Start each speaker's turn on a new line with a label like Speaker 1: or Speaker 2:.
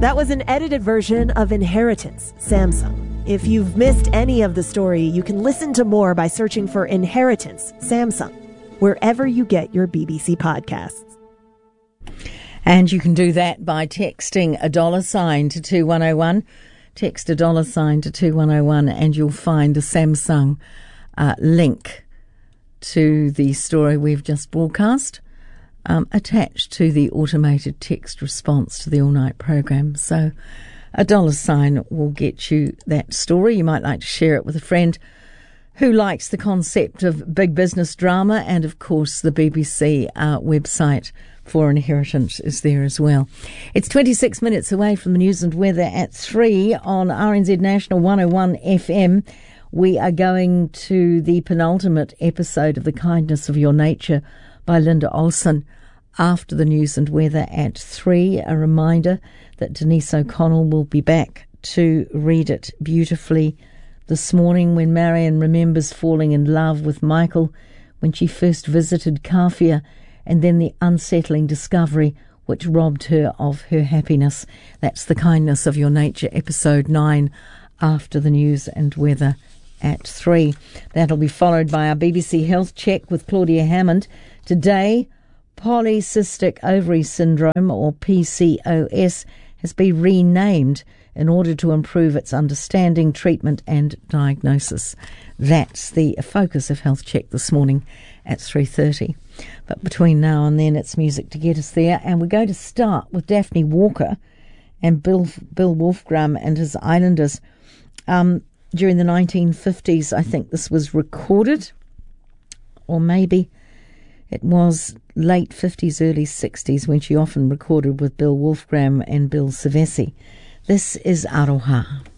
Speaker 1: That was an edited version of Inheritance, Samsung. If you've missed any of the story, you can listen to more by searching for Inheritance, Samsung, wherever you get your BBC podcasts.
Speaker 2: And you can do that by texting $sign to 2101. Text $sign to 2101 and you'll find a Samsung link to the story we've just broadcast attached to the automated text response to the all-night program. So $sign will get you that story. You might like to share it with a friend who likes the concept of big business drama, and of course the BBC website for Inheritance is there as well. It's 26 minutes away from the news and weather at 3 on RNZ National 101 FM. We are going to the penultimate episode of The Kindness of Your Nature by Linda Olson after the news and weather at 3. A reminder that Denise O'Connell will be back to read it beautifully this morning when Marion remembers falling in love with Michael when she first visited Kafia, and then the unsettling discovery which robbed her of her happiness. That's The Kindness of Your Nature, episode 9, after the news and weather at 3. That'll be followed by our BBC Health Check with Claudia Hammond. Today, polycystic ovary syndrome, or PCOS, has been renamed in order to improve its understanding, treatment and diagnosis. That's the focus of Health Check this morning at 3:30. But between now and then, it's music to get us there. And we're going to start with Daphne Walker and Bill Wolfgram and his Islanders. During the 1950s, I think this was recorded, or maybe it was late 50s, early 60s, when she often recorded with Bill Wolfgram and Bill Savesi. This is Aroha.